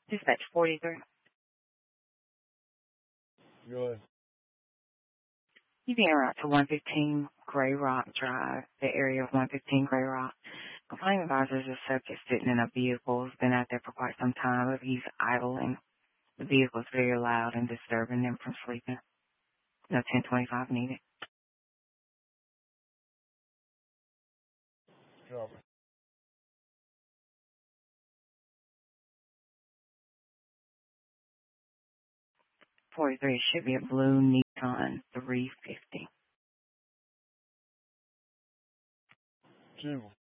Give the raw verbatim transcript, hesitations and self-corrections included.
Dispatch forty-three. Go ahead. You being route to one fifteen Gray Rock Drive, the area of one fifteen Gray Rock. Complaint advisors a subject sitting in a vehicle. Has been out there for quite some time, but he's idling. The vehicle is very loud and disturbing them from sleeping. No ten twenty-five needed. Copy. forty-three should be a blue Nissan three fifty. Jim.